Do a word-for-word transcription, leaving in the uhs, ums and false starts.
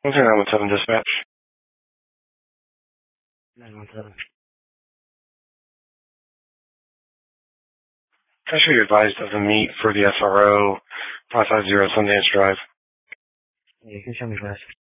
What's your nine one seven dispatch? nine one seven. Can I show you advised of the meet for the S R O five five zero Sundance Drive? Yeah, you can show me fast.